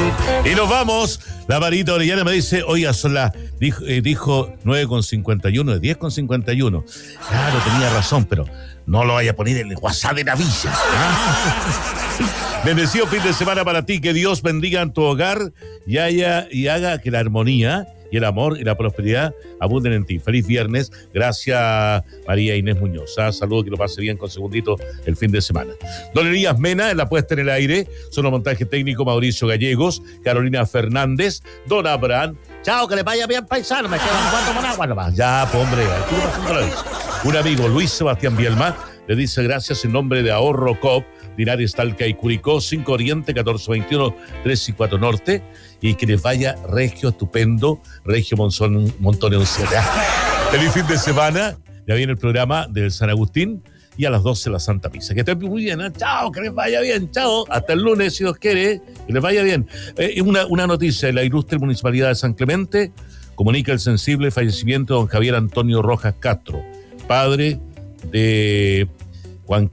Y nos vamos. La Marita Orellana me dice, oiga, dijo 9,51, es 10,51. Claro, tenía razón, pero no lo vaya a poner en el WhatsApp de la villa. Bendecido fin de semana para ti, que Dios bendiga en tu hogar y haga que la armonía y el amor y la prosperidad abunden en ti. Feliz viernes. Gracias, María Inés Muñoz. Saludos, que lo pase bien con segundito el fin de semana. Don Elías Mena en la puesta en el aire. Solo montaje técnico Mauricio Gallegos, Carolina Fernández, Don Abraham. Chao, que le vaya bien, paisano. Me quedan 4 con agua nomás. Ya, pues, hombre. Un amigo, Luis Sebastián Bielma, le dice gracias en nombre de Ahorro Coop, Linares, Talca y Curicó, 5 Oriente, 1421, 3 y 4 Norte. Y que les vaya regio, estupendo, regio Montones. Feliz fin de semana. Ya viene el programa del San Agustín y a las 12 la Santa Misa. Que estén muy bien, ¿eh? Chao, que les vaya bien, chao. Hasta el lunes, si Dios quiere, que les vaya bien. Una noticia: la ilustre Municipalidad de San Clemente comunica el sensible fallecimiento de don Javier Antonio Rojas Castro, padre de Juan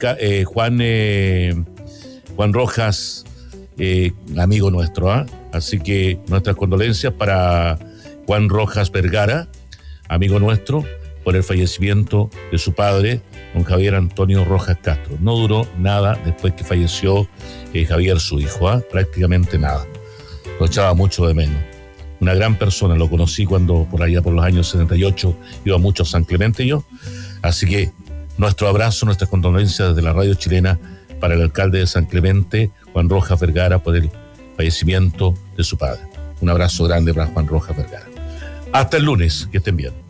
Rojas, amigo nuestro, ¿eh? Así que nuestras condolencias para Juan Rojas Vergara, amigo nuestro, por el fallecimiento de su padre, don Javier Antonio Rojas Castro. No duró nada después que falleció Javier, su hijo, ¿eh? Prácticamente nada. Lo echaba mucho de menos. Una gran persona, lo conocí cuando por allá por los años 78 iba mucho a San Clemente yo. Así que nuestro abrazo, nuestras condolencias desde la radio chilena para el alcalde de San Clemente, Juan Rojas Vergara, por el fallecimiento de su padre. Un abrazo grande para Juan Rojas Vergara. Hasta el lunes, que estén bien.